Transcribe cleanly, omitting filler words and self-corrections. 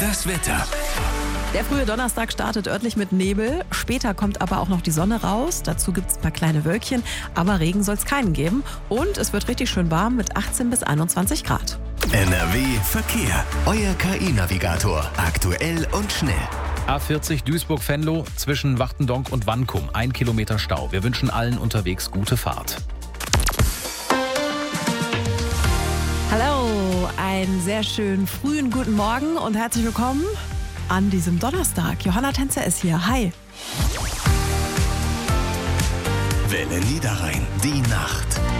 Das Wetter. Der frühe Donnerstag startet örtlich mit Nebel. Später kommt aber auch noch die Sonne raus. Dazu gibt es ein paar kleine Wölkchen. Aber Regen soll es keinen geben. Und es wird richtig schön warm mit 18 bis 21 Grad. NRW Verkehr. Euer KI-Navigator. Aktuell und schnell. A40 Duisburg-Venlo zwischen Wachtendonk und Wankum. 1 Kilometer Stau. Wir wünschen allen unterwegs gute Fahrt. Hallo, einen sehr schönen frühen guten Morgen und herzlich willkommen an diesem Donnerstag. Johanna Tänzer ist hier. Hi. Welle Niederrhein. Die Nacht.